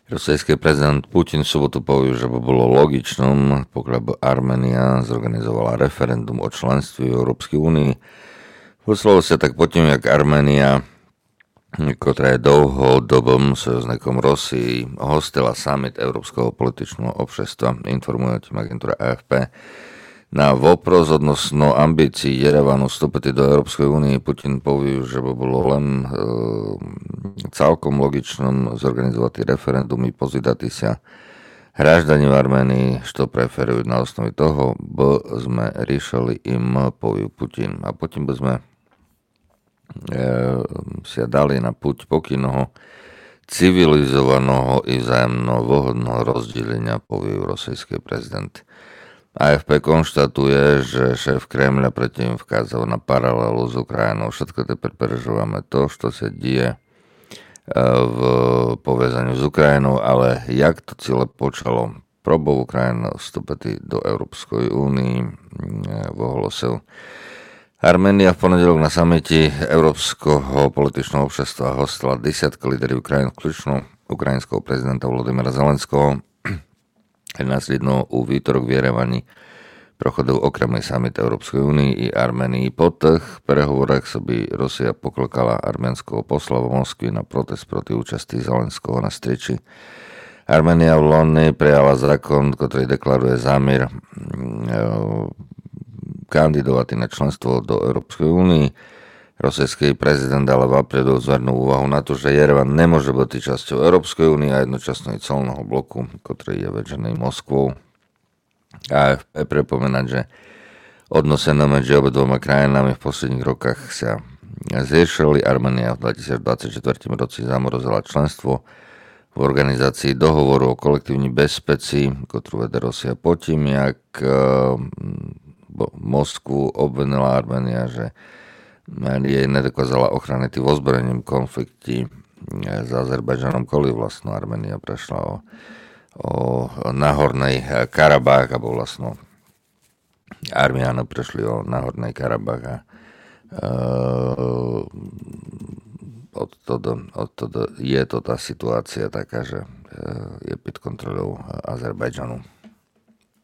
Rosijský prezident Putin v sobotu povedal, že by bolo logičnom, pokiaľ by Arménia zorganizovala referendum o členstve v Európskej únii. Vyslovil sa tak potom, jak Arménia, ktorá je dlhodobým sojužníkom Rosii, hostila summit Európskeho političného obšestva, informuje tým agentúra AFP. Na voпрос odnosno ambícií Jerevanu vstúpiť do Európskej únie Putin povedal, že by bolo len celkom logičnom zorganizovať referendum i pozvydať sa hráždani v Arménii, što preferujú na osnovi toho, by sme riešili im, povedal Putin. A Putin by sme si dali na púť pokynného civilizovaného i vzájemno vhodného rozdelenia, povedal rosijský prezident. AFP konštatuje, že šéf Kremľa predtým vkázal na paralelu s Ukrajinou. Všetko teper prežívame to, čo sa deje v povezaniu s Ukrajinou, ale jak to celé počalo probou Ukrajiny vstúpiť do Európskej únii v ohloseu. Arménia v ponedelok na samite Európskeho političného obšestva hostila desiatky líderov Ukrajiny, vključno ukrajinského prezidenta Volodymyra Zelenského. Následno u výtorok v Jerevani prochodil okremný summit Európskej únii i Arménii. Po tých prehovorách sa by Rusia poklkala arménskeho posla v Moskvi na protest proti účasti Zelenského na striči. Arménia v loni prijala zákon, ktorý deklaruje zámer kandidovať na členstvo do Európskej únii. Rosijský prezident ale v apríli zvernul úvahu na to, že Jerevan nemôže byť časťou Európskej únie a jednočasno i celného bloku, ktorý je vedžený Moskvou. AFP pripomínať, že odnosenia medzi obidvoma krajinami v posledných rokoch sa zriešili. Arménia v 2024 roci zamorozila členstvo v organizácii dohovoru o kolektívnej bezpečí, ktorú vede Rusia potím, jak Moskvu obvinila Arménia, že jej nedokázala ochraniť v ozbrojenom konflikte s Azerbajdžanom, kvôli vlastno Arménia prešla o Nahornej Karabách, alebo vlastno Armiáno prešli o Nahornej Karabách a odtedy je to tá situácia taká, že je pod kontrolou Azerbajdžanu.